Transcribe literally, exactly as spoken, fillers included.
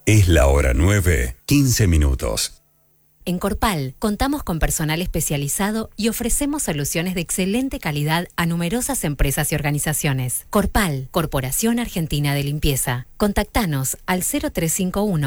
Es la hora nueve, quince minutos. En Corpal contamos con personal especializado y ofrecemos soluciones de excelente calidad a numerosas empresas y organizaciones. Corpal, Corporación Argentina de Limpieza. Contactanos al cero tres cinco uno